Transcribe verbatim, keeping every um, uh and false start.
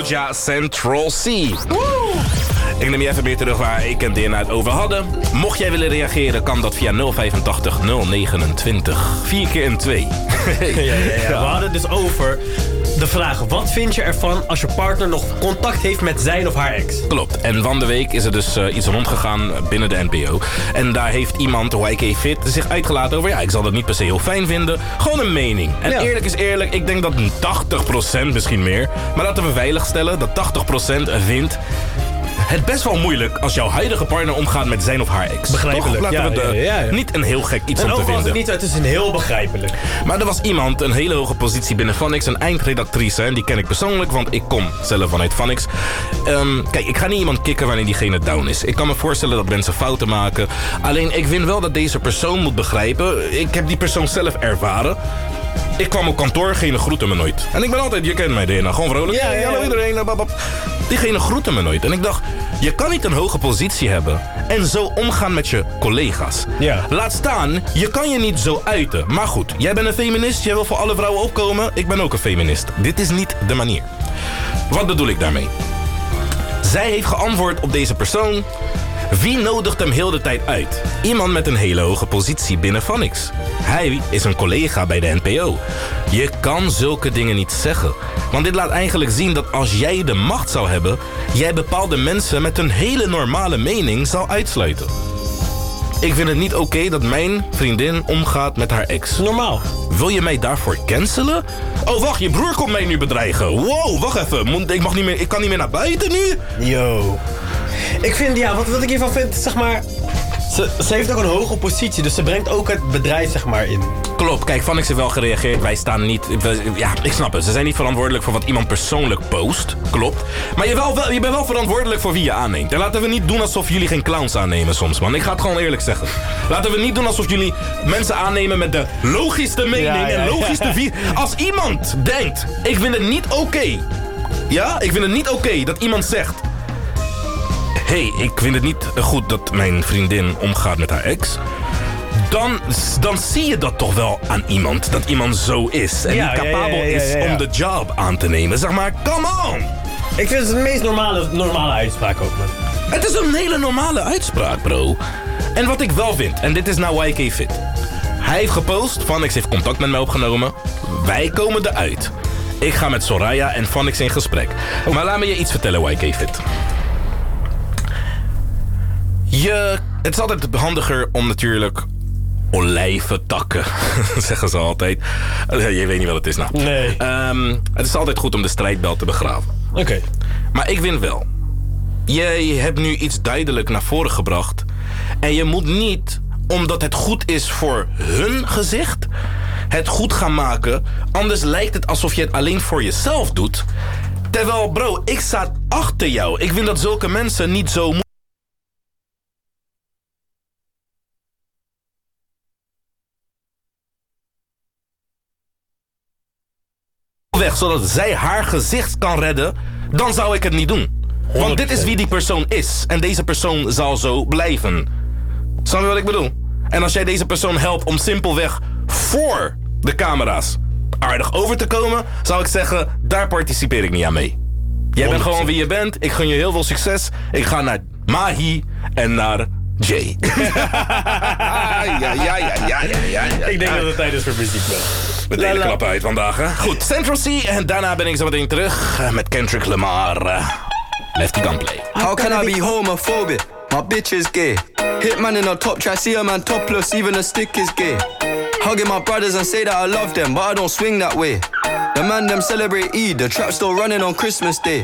Doja Central C. Woe! Ik neem je even meer terug waar ik en Dina het over hadden. Mocht jij willen reageren, kan dat via nul vijfentachtig nul negenentwintig. Vier keer een twee. ja, ja, ja. We hadden het dus over de vraag: wat vind je ervan als je partner nog contact heeft met zijn of haar ex? Klopt. En van de week is er dus uh, iets rondgegaan binnen de N P O. En daar heeft iemand, Y K Fit, zich uitgelaten over... ja, ik zal dat niet per se heel fijn vinden. Gewoon een mening. En ja. Eerlijk is eerlijk, ik denk dat tachtig procent, misschien meer... maar laten we veilig stellen dat tachtig procent vindt... het best wel moeilijk als jouw huidige partner omgaat met zijn of haar ex. Begrijpelijk. Toch? Laten ja, we de, ja, ja, ja. niet een heel gek iets en om te vinden. Het, niet, het is een heel begrijpelijk. Maar er was iemand, een hele hoge positie binnen Phonics, een eindredactrice. En die ken ik persoonlijk, want ik kom zelf vanuit Phonics. Um, kijk, ik ga niet iemand kicken wanneer diegene down is. Ik kan me voorstellen dat mensen fouten maken. Alleen, ik vind wel dat deze persoon moet begrijpen. Ik heb die persoon zelf ervaren. Ik kwam op kantoor, diegene groette me nooit. En ik ben altijd, je kent mij, Dina, gewoon vrolijk. Ja, ja, ja. Hallo iedereen, babab. Diegene groette me nooit. En ik dacht, je kan niet een hoge positie hebben en zo omgaan met je collega's. Ja. Laat staan, je kan je niet zo uiten. Maar goed, jij bent een feminist, jij wil voor alle vrouwen opkomen. Ik ben ook een feminist. Dit is niet de manier. Wat bedoel ik daarmee? Zij heeft geantwoord op deze persoon. Wie nodigt hem heel de tijd uit? Iemand met een hele hoge positie binnen Phonics. Hij is een collega bij de N P O. Je kan zulke dingen niet zeggen. Want dit laat eigenlijk zien dat als jij de macht zou hebben... jij bepaalde mensen met een hele normale mening zou uitsluiten. Ik vind het niet oké okay dat mijn vriendin omgaat met haar ex. Normaal. Wil je mij daarvoor cancelen? Oh, wacht, je broer komt mij nu bedreigen. Wow, wacht even. Ik, mag niet meer, ik kan niet meer naar buiten nu? Yo. Ik vind, ja, wat, wat ik hiervan vind, zeg maar... Ze, ze heeft ook een hoge positie, dus ze brengt ook het bedrijf, zeg maar, in. Klopt, kijk, Phonics heeft wel gereageerd. Wij staan niet... We, ja, ik snap het. Ze zijn niet verantwoordelijk voor wat iemand persoonlijk post. Klopt. Maar je, wel, je bent wel verantwoordelijk voor wie je aanneemt. En laten we niet doen alsof jullie geen clowns aannemen soms, man. Ik ga het gewoon eerlijk zeggen. Laten we niet doen alsof jullie mensen aannemen met de logischste mening ja, ja, en logischste visie. Als iemand denkt, ik vind het niet oké. Okay. Ja, ik vind het niet oké okay dat iemand zegt... Hé, hey, ik vind het niet goed dat mijn vriendin omgaat met haar ex. Dan, dan zie je dat toch wel aan iemand. Dat iemand zo is. En ja, niet capabel ja, ja, ja, ja, ja. is om de job aan te nemen. Zeg maar, come on! Ik vind het de meest normale, normale uitspraak ook, man. Het is een hele normale uitspraak, bro. En wat ik wel vind, en dit is nou Y K Fit. Hij heeft gepost, Phonics heeft contact met mij opgenomen. Wij komen eruit. Ik ga met Soraya en Phonics in gesprek. Oh. Maar laat me je iets vertellen, Y K Fit. Je, het is altijd handiger om natuurlijk olijventakken, zeggen ze altijd. Je weet niet wat het is, nou. Nee. Um, het is altijd goed om de strijdbel te begraven. Oké. Okay. Maar ik vind wel, jij hebt nu iets duidelijk naar voren gebracht. En je moet niet, omdat het goed is voor hun gezicht, het goed gaan maken. Anders lijkt het alsof je het alleen voor jezelf doet. Terwijl, bro, ik sta achter jou. Ik vind dat zulke mensen niet zo moeten. Weg, zodat zij haar gezicht kan redden, dan zou ik het niet doen. Want dit is wie die persoon is. En deze persoon zal zo blijven. Snap je wat ik bedoel? En als jij deze persoon helpt om simpelweg voor de camera's aardig over te komen, zou ik zeggen, daar participeer ik niet aan mee. Jij bent gewoon wie je bent. Ik gun je heel veel succes. Ik ga naar Mahi en naar Jay. ja, ja, ja, ja, ja, ja, ja. Ik denk dat het tijd is voor muziek, man. We delen klappen uit vandaag, hè? Goed, Central C. En daarna ben ik zo meteen terug met Kendrick Lamar. Uh, Lefty Gunplay. How can I be homophobic? My bitch is gay. Hitman in a top try, see a man topless, even a stick is gay. Hugging my brothers and say that I love them, but I don't swing that way. The man them celebrate Eid, the trap still running on Christmas Day.